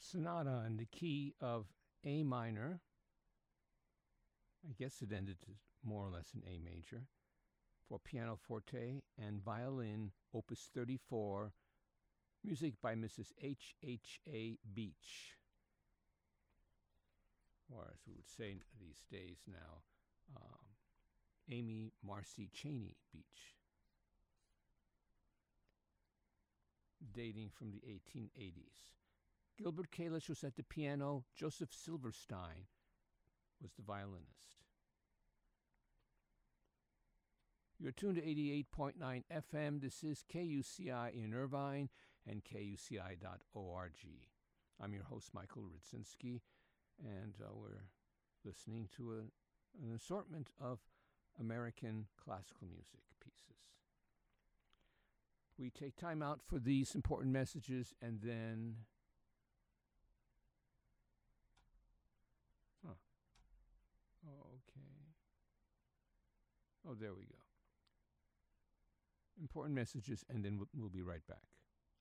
Sonata in the key of A minor. I guess it ended more or less in A major, for pianoforte and violin, Opus 34, music by Mrs. H.H.A. Beach, or as we would say these days now, Amy Marcy Cheney Beach, dating from the 1880s. Gilbert Kalish was at the piano. Joseph Silverstein was the violinist. You're tuned to 88.9 FM. This is KUCI in Irvine and KUCI.org. I'm your host, Michael Rudzinski, and we're listening to an assortment of American classical music pieces. We take time out for these important messages, and then there we go. Important messages, and then we'll be right back.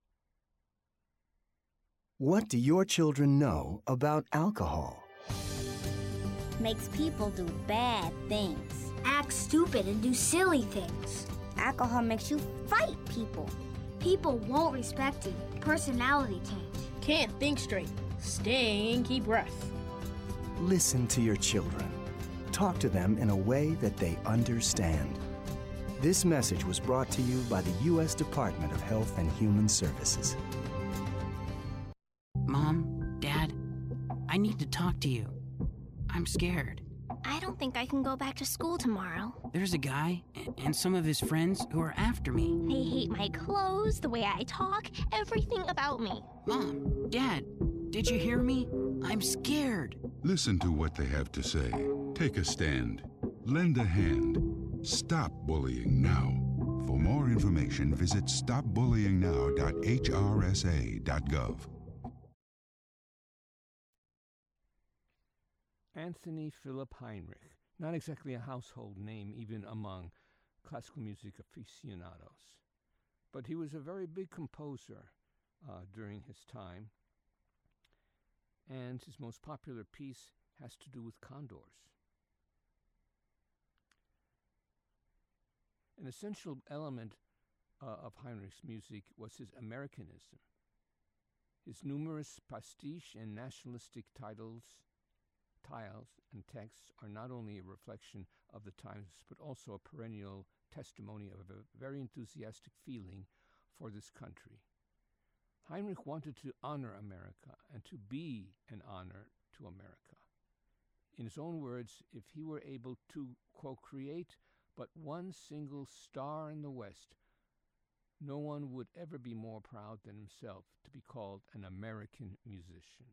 What do your children know about alcohol? Makes people do bad things. Act stupid and do silly things. Alcohol makes you fight people. People won't respect you. Personality change. Can't think straight. Stinky breath. Listen to your children. Talk to them in a way that they understand. This message was brought to you by the U.S. Department of Health and Human Services. Mom, Dad, I need to talk to you. I'm scared. I don't think I can go back to school tomorrow. There's a guy and some of his friends who are after me. They hate my clothes, the way I talk, everything about me. Mom, Dad, did you hear me? I'm scared. Listen to what they have to say. Take a stand. Lend a hand. Stop bullying now. For more information, visit stopbullyingnow.hrsa.gov. Anthony Philip Heinrich, not exactly a household name even among classical music aficionados, but he was a very big composer during his time, and his most popular piece has to do with condors. An essential element of Heinrich's music was his Americanism. His numerous pastiche and nationalistic tiles and texts are not only a reflection of the times, but also a perennial testimony of a very enthusiastic feeling for this country. Heinrich wanted to honor America and to be an honor to America. In his own words, if he were able to, quote, create but one single star in the West, no one would ever be more proud than himself to be called an American musician.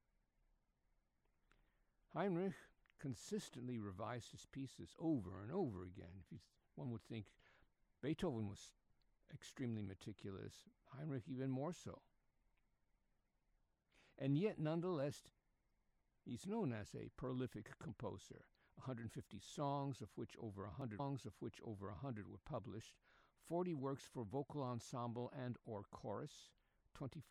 Heinrich consistently revised his pieces over and over again. One would think Beethoven was extremely meticulous, Heinrich even more so. And yet, nonetheless, he's known as a prolific composer. 150 songs, of which over 100 were published, 40 works for vocal ensemble and or chorus, 25